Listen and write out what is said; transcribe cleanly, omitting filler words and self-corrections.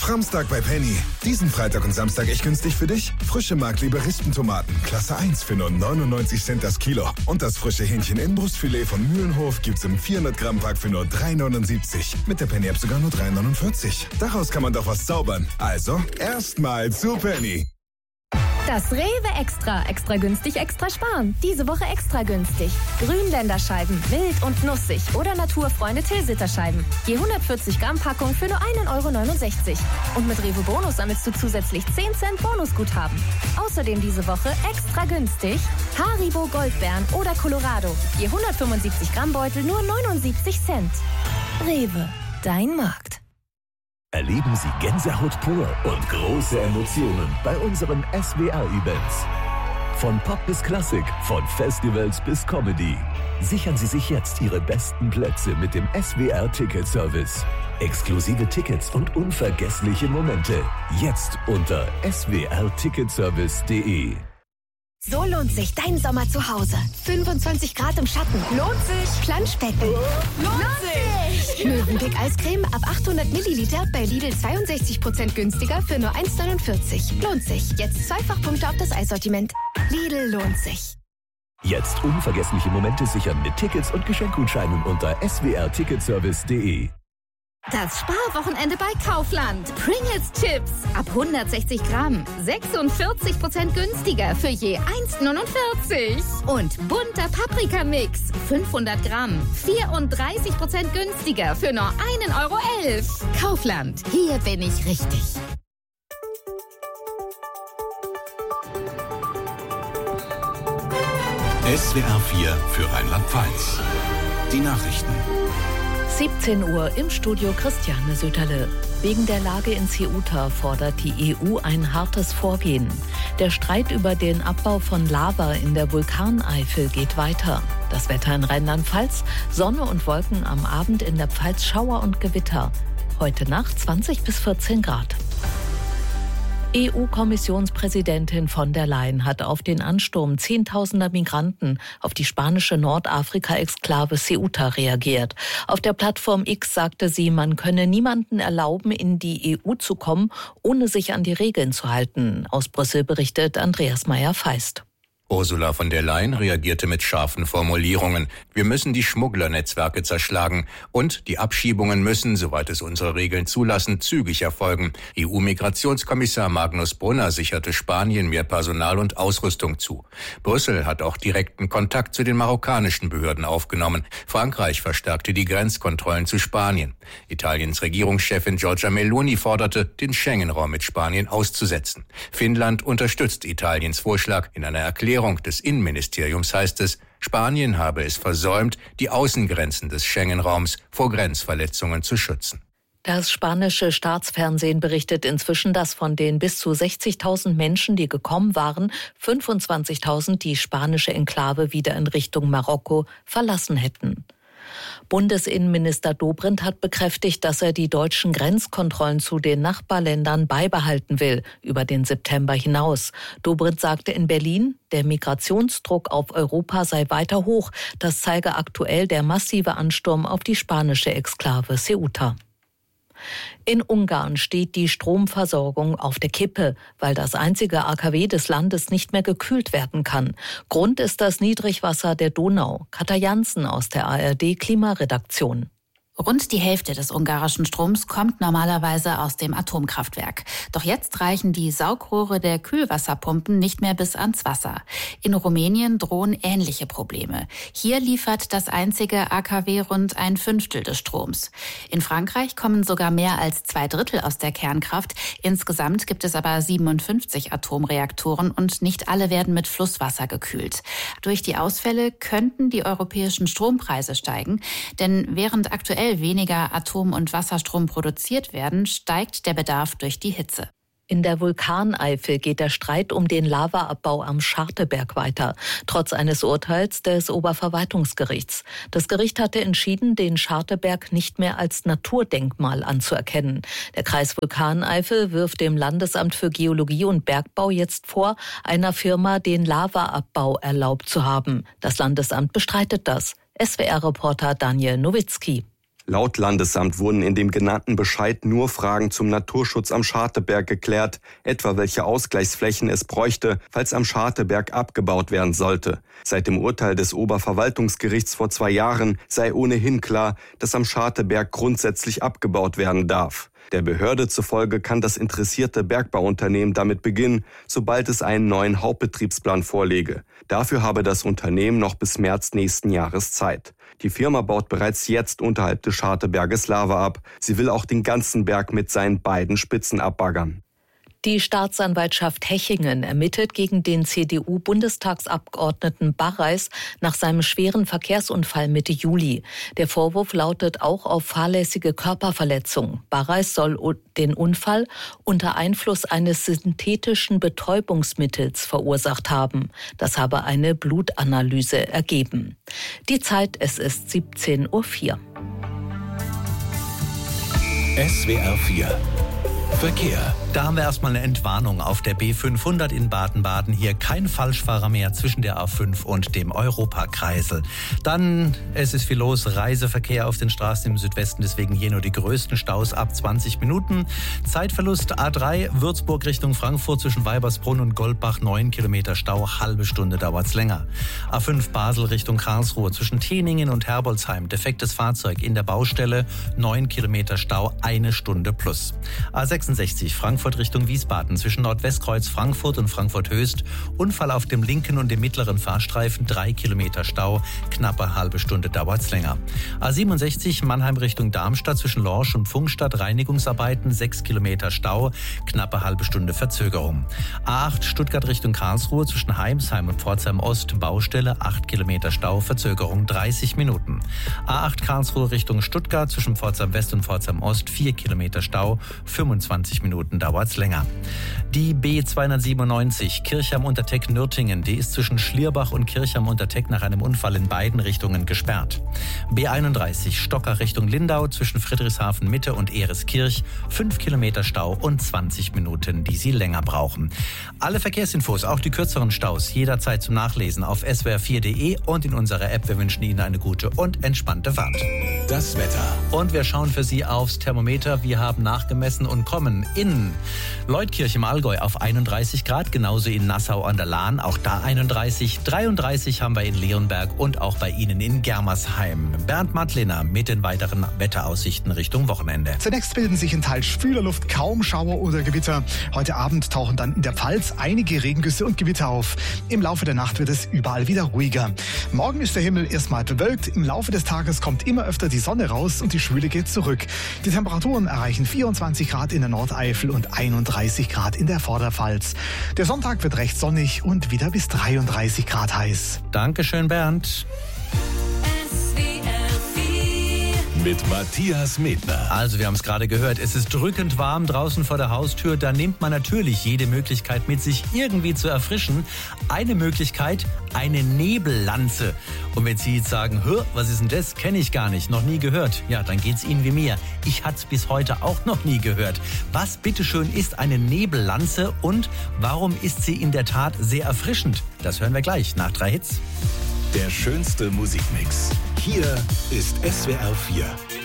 Framstag bei Penny. Diesen Freitag und Samstag echt günstig für dich. Frische Mark-Lieberistentomaten, Klasse 1 für nur 99 Cent das Kilo. Und das frische Hähnchen-Inbrustfilet von Mühlenhof gibt's im 400-Gramm-Pack für nur 3,79. Mit der Penny-App sogar nur 3,49. Daraus kann man doch was zaubern. Also, erstmal zu Penny. Das Rewe Extra. Extra günstig, extra sparen. Diese Woche extra günstig. Grünländerscheiben, wild und nussig oder Naturfreunde Tilsiterscheiben. Je 140 Gramm Packung für nur 1,69 €. Und mit Rewe Bonus sammelst du zusätzlich 10 Cent Bonusguthaben. Außerdem diese Woche extra günstig Haribo Goldbeeren oder Colorado. Je 175 Gramm Beutel nur 79 Cent. Rewe, dein Markt. Erleben Sie Gänsehaut pur und große Emotionen bei unseren SWR-Events. Von Pop bis Klassik, von Festivals bis Comedy. Sichern Sie sich jetzt Ihre besten Plätze mit dem SWR-Ticket-Service. Exklusive Tickets und unvergessliche Momente. Jetzt unter swrticketservice.de. So lohnt sich dein Sommer zu Hause. 25 Grad im Schatten. Lohnt sich. Planschbecken. Lohnt sich. Mövenpick Eiscreme ab 800 Milliliter bei Lidl 62% günstiger für nur 1,49. Lohnt sich. Jetzt Zweifachpunkte auf das Eissortiment. Lidl lohnt sich. Jetzt unvergessliche Momente sichern mit Tickets und Geschenkgutscheinen unter swrticketservice.de. Das Sparwochenende bei Kaufland. Pringles Chips ab 160 Gramm. 46% günstiger für je 1,49. Und bunter Paprikamix. 500 Gramm. 34% günstiger für nur 1,11 €. Kaufland. Hier bin ich richtig. SWR 4 für Rheinland-Pfalz. Die Nachrichten. 17 Uhr im Studio Christiane Söterle. Wegen der Lage in Ceuta fordert die EU ein hartes Vorgehen. Der Streit über den Abbau von Lava in der Vulkaneifel geht weiter. Das Wetter in Rheinland-Pfalz: Sonne und Wolken, am Abend in der Pfalz Schauer und Gewitter. Heute Nacht 20 bis 14 Grad. EU-Kommissionspräsidentin von der Leyen hat auf den Ansturm Zehntausender Migranten auf die spanische Nordafrika-Exklave Ceuta reagiert. Auf der Plattform X sagte sie, man könne niemanden erlauben, in die EU zu kommen, ohne sich an die Regeln zu halten. Aus Brüssel berichtet Andreas Meyer-Feist. Ursula von der Leyen reagierte mit scharfen Formulierungen. Wir müssen die Schmugglernetzwerke zerschlagen und die Abschiebungen müssen, soweit es unsere Regeln zulassen, zügig erfolgen. EU-Migrationskommissar Magnus Brunner sicherte Spanien mehr Personal und Ausrüstung zu. Brüssel hat auch direkten Kontakt zu den marokkanischen Behörden aufgenommen. Frankreich verstärkte die Grenzkontrollen zu Spanien. Italiens Regierungschefin Giorgia Meloni forderte, den Schengen-Raum mit Spanien auszusetzen. Finnland unterstützt Italiens Vorschlag. In einer Erklärung des Innenministeriums heißt es, Spanien habe es versäumt, die Außengrenzen des Schengen-Raums vor Grenzverletzungen zu schützen. Das spanische Staatsfernsehen berichtet inzwischen, dass von den bis zu 60.000 Menschen, die gekommen waren, 25.000 die spanische Enklave wieder in Richtung Marokko verlassen hätten. Bundesinnenminister Dobrindt hat bekräftigt, dass er die deutschen Grenzkontrollen zu den Nachbarländern beibehalten will, über den September hinaus. Dobrindt sagte in Berlin, der Migrationsdruck auf Europa sei weiter hoch. Das zeige aktuell der massive Ansturm auf die spanische Exklave Ceuta. In Ungarn steht die Stromversorgung auf der Kippe, weil das einzige AKW des Landes nicht mehr gekühlt werden kann. Grund ist das Niedrigwasser der Donau. Katja Jansen aus der ARD-Klimaredaktion. Rund die Hälfte des ungarischen Stroms kommt normalerweise aus dem Atomkraftwerk. Doch jetzt reichen die Saugrohre der Kühlwasserpumpen nicht mehr bis ans Wasser. In Rumänien drohen ähnliche Probleme. Hier liefert das einzige AKW rund 1/5 des Stroms. In Frankreich kommen sogar mehr als 2/3 aus der Kernkraft. Insgesamt gibt es aber 57 Atomreaktoren und nicht alle werden mit Flusswasser gekühlt. Durch die Ausfälle könnten die europäischen Strompreise steigen, denn während aktuell weniger Atom- und Wasserstrom produziert werden, steigt der Bedarf durch die Hitze. In der Vulkaneifel geht der Streit um den Lavaabbau am Scharteberg weiter, trotz eines Urteils des Oberverwaltungsgerichts. Das Gericht hatte entschieden, den Scharteberg nicht mehr als Naturdenkmal anzuerkennen. Der Kreis Vulkaneifel wirft dem Landesamt für Geologie und Bergbau jetzt vor, einer Firma den Lavaabbau erlaubt zu haben. Das Landesamt bestreitet das. SWR-Reporter Daniel Nowitzki. Laut Landesamt wurden in dem genannten Bescheid nur Fragen zum Naturschutz am Scharteberg geklärt, etwa welche Ausgleichsflächen es bräuchte, falls am Scharteberg abgebaut werden sollte. Seit dem Urteil des Oberverwaltungsgerichts vor 2 Jahren sei ohnehin klar, dass am Scharteberg grundsätzlich abgebaut werden darf. Der Behörde zufolge kann das interessierte Bergbauunternehmen damit beginnen, sobald es einen neuen Hauptbetriebsplan vorlege. Dafür habe das Unternehmen noch bis März nächsten Jahres Zeit. Die Firma baut bereits jetzt unterhalb des Scharteberges Lava ab. Sie will auch den ganzen Berg mit seinen beiden Spitzen abbaggern. Die Staatsanwaltschaft Hechingen ermittelt gegen den CDU-Bundestagsabgeordneten Barreis nach seinem schweren Verkehrsunfall Mitte Juli. Der Vorwurf lautet auch auf fahrlässige Körperverletzung. Barreis soll den Unfall unter Einfluss eines synthetischen Betäubungsmittels verursacht haben. Das habe eine Blutanalyse ergeben. Die Zeit, es ist 17:04 Uhr. SWR 4 Verkehr. Da haben wir erstmal eine Entwarnung auf der B500 in Baden-Baden. Hier kein Falschfahrer mehr zwischen der A5 und dem Europakreisel. Dann, es ist viel los, Reiseverkehr auf den Straßen im Südwesten, deswegen hier nur die größten Staus ab 20 Minuten. Zeitverlust A3, Würzburg Richtung Frankfurt zwischen Weibersbrunn und Goldbach, 9 Kilometer Stau, halbe Stunde dauert's länger. A5 Basel Richtung Karlsruhe zwischen Teningen und Herbolzheim, defektes Fahrzeug in der Baustelle, 9 Kilometer Stau, 1 Stunde plus. A66 Frankfurt Richtung Wiesbaden zwischen Nordwestkreuz Frankfurt und Frankfurt-Höchst. Unfall auf dem linken und dem mittleren Fahrstreifen, 3 Kilometer Stau, knappe halbe Stunde dauert's länger. A67 Mannheim Richtung Darmstadt zwischen Lorsch und Pfungstadt, Reinigungsarbeiten, 6 Kilometer Stau, knappe halbe Stunde Verzögerung. A8 Stuttgart Richtung Karlsruhe zwischen Heimsheim und Pforzheim Ost, Baustelle, 8 Kilometer Stau, Verzögerung 30 Minuten. A8 Karlsruhe Richtung Stuttgart zwischen Pforzheim West und Pforzheim Ost, 4 Kilometer Stau, 25 Minuten dauert's länger. Die B297 Kirchheim-Unterteck-Nürtingen, die ist zwischen Schlierbach und Kirchheim-Unterteck nach einem Unfall in beiden Richtungen gesperrt. B31 Stocker Richtung Lindau zwischen Friedrichshafen-Mitte und Ehreskirch, 5 Kilometer Stau und 20 Minuten, die Sie länger brauchen. Alle Verkehrsinfos, auch die kürzeren Staus, jederzeit zum Nachlesen auf swr4.de und in unserer App. Wir wünschen Ihnen eine gute und entspannte Fahrt. Das Wetter. Und wir schauen für Sie aufs Thermometer. Wir haben nachgemessen und kommen in Leutkirch im Allgäu auf 31 Grad, genauso in Nassau an der Lahn, auch da 31. 33 haben wir in Leonberg und auch bei Ihnen in Germersheim. Bernd Madlener mit den weiteren Wetteraussichten Richtung Wochenende. Zunächst bilden sich in teils schwüler Luft kaum Schauer oder Gewitter. Heute Abend tauchen dann in der Pfalz einige Regengüsse und Gewitter auf. Im Laufe der Nacht wird es überall wieder ruhiger. Morgen ist der Himmel erstmal bewölkt. Im Laufe des Tages kommt immer öfter die Sonne raus und die Schwüle geht zurück. Die Temperaturen erreichen 24 Grad in der Nordeifel und 31 Grad in der Vorderpfalz. Der Sonntag wird recht sonnig und wieder bis 33 Grad heiß. Dankeschön, Bernd. Mit Matthias Medner. Also, wir haben es gerade gehört, es ist drückend warm draußen vor der Haustür. Da nimmt man natürlich jede Möglichkeit mit, sich irgendwie zu erfrischen. Eine Möglichkeit, eine Nebellanze. Und wenn Sie jetzt sagen, was ist denn das? Kenne ich gar nicht, noch nie gehört. Ja, dann geht's Ihnen wie mir. Ich hatte es bis heute auch noch nie gehört. Was bitteschön ist eine Nebellanze und warum ist sie in der Tat sehr erfrischend? Das hören wir gleich nach 3 Hits. Der schönste Musikmix. Hier ist SWR 4.